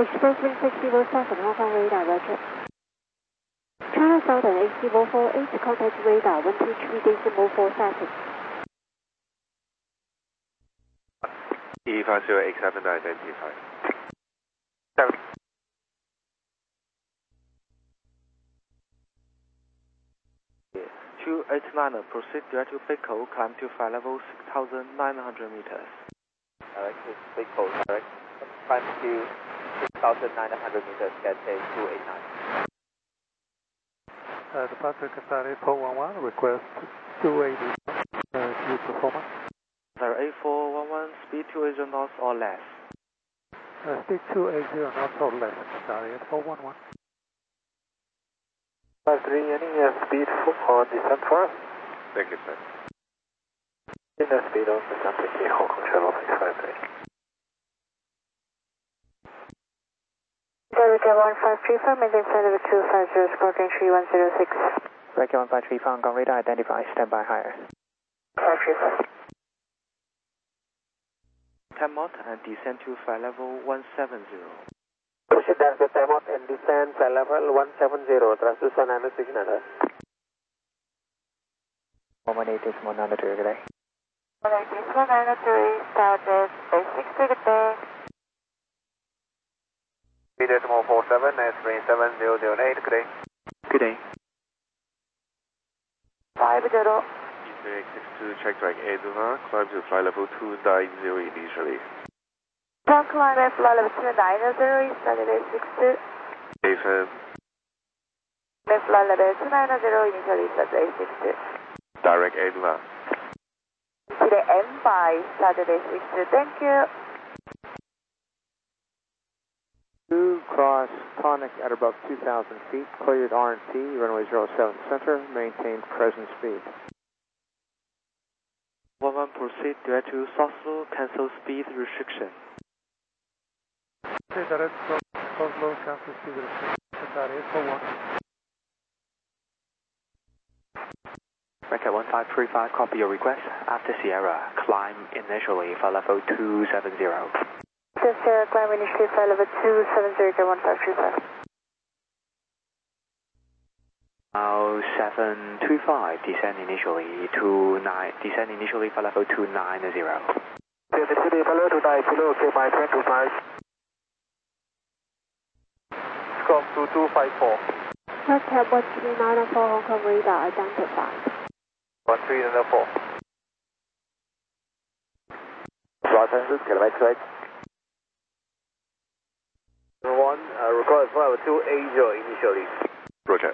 Expressway 6007, Hong Kong radar, roger. China Southern 8048, contact radar 123.47. E5087 identified. 289, proceed direct to Beiko, climb to flight level 6,900 meters. Direct to Beiko, direct, climb to 6,900 meters, get a 289. Departure Qatar 8411, request 280 due performance. Qatar 8411, speed 280 knots or less. Speed 280 knots or less, Qatar 8411. 53, any speed for descent for us? Thank you, sir. In the speed of descent, Hong Kong Channel 653. Delta 1535, maintain flight level 250, squawk entry 106. Direct 1535, Hong Kong radar identified, stand by higher. 535. Tamot and descend to flight level 170. Proceed down to Tamot and descend flight level 170, transmission and signal. 118.93, good day. 118.93, started, basic, good day. 3.47, S3 7008, good day. Good day. 50. E362, check direct Eduna, climb to flight level 290 initially. Down climb at flight level 290, started A62. AFM, At flight level 290, initially started A62. direct Eduna. Today M5, started A62, thank you. 2, cross Tonic at above 2,000 feet, cleared RNT, runway 07 center, maintain present speed. 11, proceed direct to Southlow, cancel speed restriction. Direct Oslo, cancel speed restriction, Qatar 841. Record 1535, copy your request. After Sierra, climb initially flight level 270. This Sierra climb initially flight level 270, 1535. Now 725, descend initially flight level 290. City follow to 90, okay, by 25. Scope 2254. Hotel 1394, Hong Kong radar identified. 1394. Los Angeles, kilometer correct. 1, record flight level 280 initially. Roger.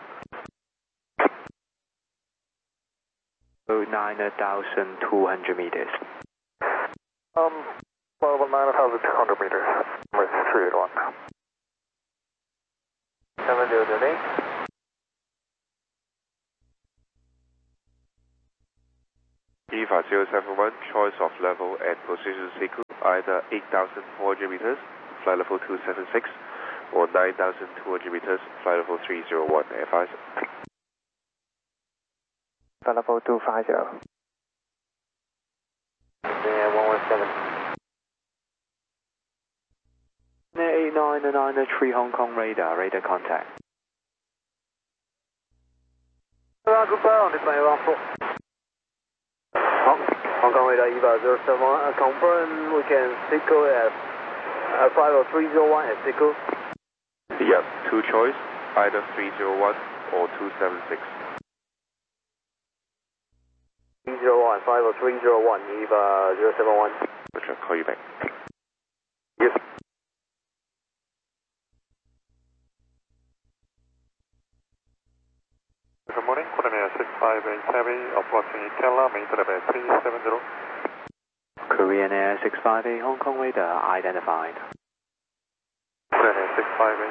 9,200 meters. Flight level 9,200 meters. Number 381. 7008. E5071, choice of level and position sequence, either 8,400 meters, flight level 276, or 9,200 meters, flight level 301, advise. Flight level 250. Yeah, 117. 8993 Hong Kong radar contact. Goodbye on this way, 14. Hong Kong radar E5071, confirm we can signal at flight level 301 at signal. Yep, two choice, either 301 or 276. 301, flight level 301, EVA 071. Roger, call you back. Yes. Good morning, Korea 658 Heavy, approaching Ikela, maintain level 370. Korean Air 658 Hong Kong radar identified. Korea 658.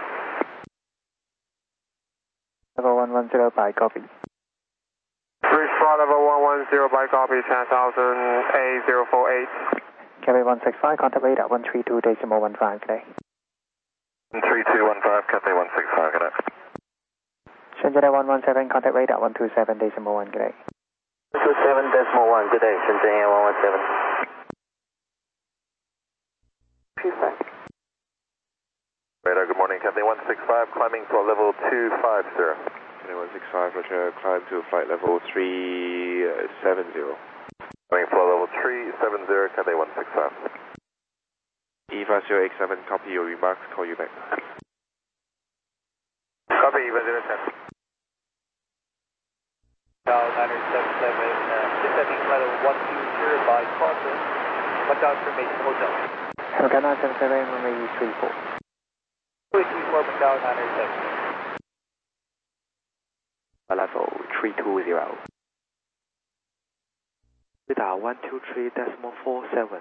Level 110 by copy. Bridge flight level 110 by copy, 10,000 A048. Carry 165, contact radar 132.15 today. 3215, Cathay 165, good day. Shenzhen 117, contact radar 127.1 today. 127.1, good day, Shenzhen Air 117. morning, Cathay 165, climbing to level 250. Cathay 165, Roger, climb to flight level 370. Climbing to level 370, Cathay 165. EVA 087, copy your remarks, call you back. Copy, EVA 010. Now 977, descending flight level 120 by Carson, 1000 information hotel. Okay, 977, runway 34. 34, Macau 977. Level 320. Data 123.47.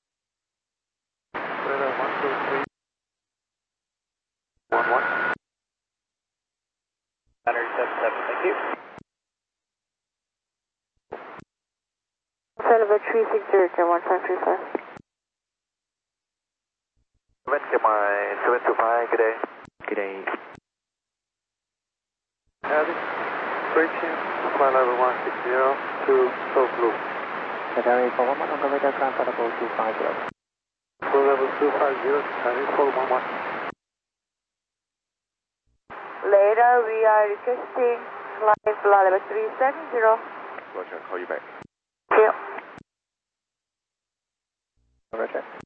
Radar 123. 11. 977, thank you. Flight level 360, 1535. 725, good day. Good day. Heavy, breaching, flight level 160 to South Loop. Cathay 411 on the radar, climb for level 250. Full level 250, Cathay 411. Later, we are requesting flight level 370. Roger, call you back. Thank you. Roger.